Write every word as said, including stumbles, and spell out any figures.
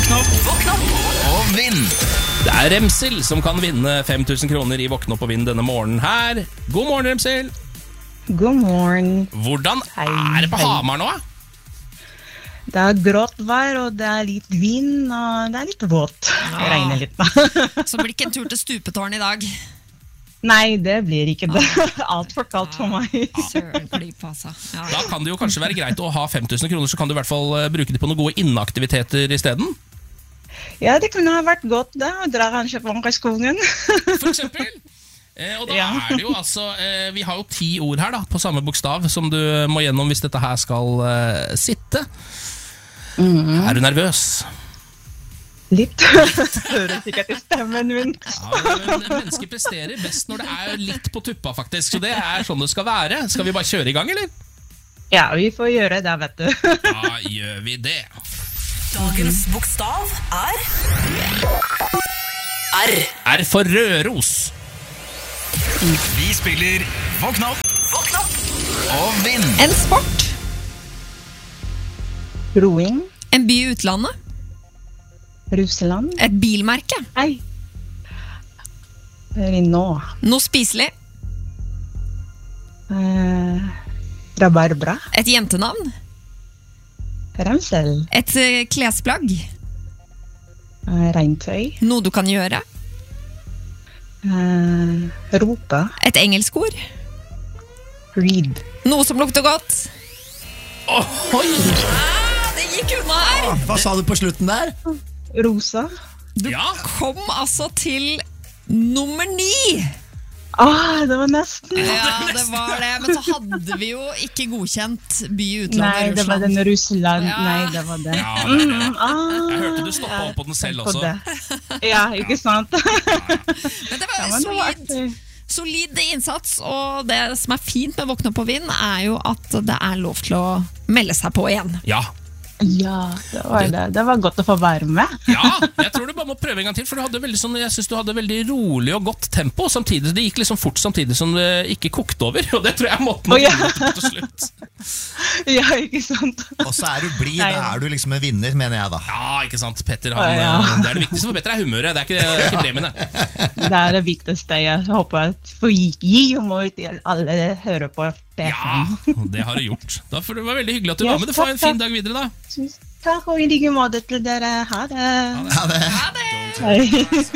Våkn opp, våkn opp og vinn. Det er Remsil som kan vinne fem tusen kroner i Våkn opp og vinn denne morgenen her. God morgen, Remsil. God morgen. Hvordan Hei, er det på hei. Hamar nå? Det er grått vær, og det er litt vind, og det er litt vått. Det regner litt da. Så blir det ikke en tur til stupetårn i dag. Nei, det blir ikke det. Alt for kaldt for meg. Søren klype, altså. Ja. Da kan det jo kanskje være greit å ha fem tusen kroner, så kan du i hvert fall eh, bruke det på noen gode inneaktiviteter i stedet. Ja, det kunne ha vært godt da, å dra kanskje på skogen. For eksempel. Eh, og da Ja. er det jo altså eh, Vi har jo ti ord her da på samme bokstav som du må gjennom hvis dette her skal eh, sitte. Er du nervøs? Litt. Hører sikkert i stemmen min. Ja, men mennesker presterer best når det er litt på tuppa, faktisk. Så det er sånn det skal være. Skal vi bare kjøre i gang, eller? Ja, vi får gjøre det, vet du. Da gjør vi det. Dagens bokstav er R. R for Røros. Vi spiller Våkn opp, Våkn opp og vinn. En sport, Roing, en by i utlandet, Russland. et bilmerke, Hei. Renault. noe spiselig, Eh, Rabarbra. et jentenavn, Ramsel. et eh, klesplagg, Eh, regntøy. noe du kan gjøre, Eh, rope. et engelsk ord, Read. noe som lukter godt. Ohoi! Ah, det gikk unna her! Hva sa du på slutten der? Rosa. Ja, Kom altså til nummer ni. Ah, det var nesten. Ja, det var det, men så hadde vi jo ikke godkjent by i Nei, utlandet, det var den Russland. Russland. Ja. Nei, det var det. ja det er det. Mm, ah, Jeg hørte du stoppet opp på den selv på også. det. Ja, ikke sant? Men det var Ja, jo men det var solid. artig. Solid innsats, og det som er fint med Våkne opp og vinn, er jo at det er lov til å melde seg på igjen. Ja, Ja, det var det. Det var godt å få være med. ja, jeg tror du bare må prøve en gang til. For du hadde veldig sånn, jeg synes du hadde veldig rolig og godt tempo. Samtidig, det gikk liksom fort samtidig som det ikke kokte over. Og det tror jeg er måten å Å, ja. vinne på til slutt. Ja, ikke sant? Og så er du blid, Nei. da er du liksom en vinner, mener jeg da. Ja, ikke sant, Petter han, Å, ja. eh, det er det viktigste for Petter er humøret. Det er ikke, det er ikke premiene. Det er det viktigste. Jeg håper at for gi humor til alle hører på P Ja, fem. det har du gjort. Da får det være veldig hyggelig at du Ja, var med. Du får takk, en fin takk. dag videre da. Takk, og i like måte til dere. Ha det. Ja, det. Ha det! Hei.